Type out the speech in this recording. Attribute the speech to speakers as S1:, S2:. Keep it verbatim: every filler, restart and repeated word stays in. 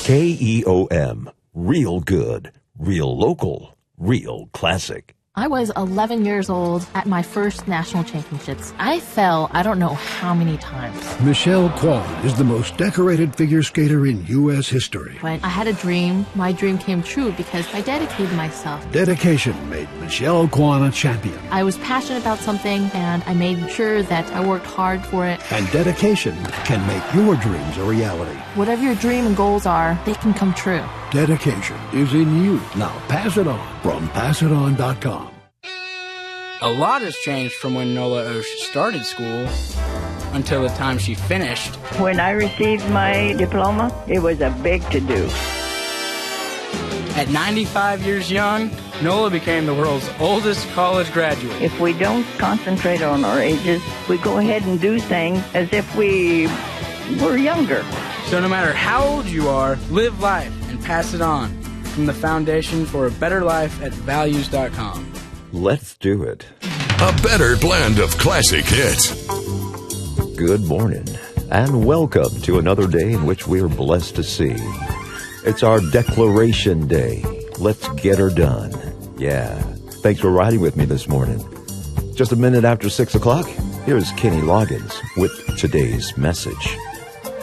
S1: K E O M. Real good. Real local. Real classic.
S2: I was eleven years old at my first national championships. I fell I don't know how many times.
S3: Michelle Kwan is the most decorated figure skater in U S history.
S2: But I had a dream. My dream came true because I dedicated myself.
S3: Dedication made Michelle Kwan a champion.
S2: I was passionate about something, and I made sure that I worked hard for it.
S3: And dedication can make your dreams a reality.
S2: Whatever your dream and goals are, they can come true.
S3: Dedication is in you. Now pass it on from pass it on dot com.
S4: A lot has changed from when Nola Osh started school until the time she finished.
S5: When I received my diploma, it was a big to-do.
S4: At ninety-five years young, Nola became the world's oldest college graduate.
S5: If we don't concentrate on our ages, we go ahead and do things as if we were younger.
S4: So no matter how old you are, live life and pass it on. From the Foundation for a Better Life at values dot com.
S1: Let's do it.
S6: A better blend of classic hits.
S1: Good morning, and welcome to another day in which we are blessed to see. It's our Declaration Day. Let's get her done. Yeah. Thanks for riding with me this morning. Just a minute after six o'clock, here's Kenny Loggins with today's message.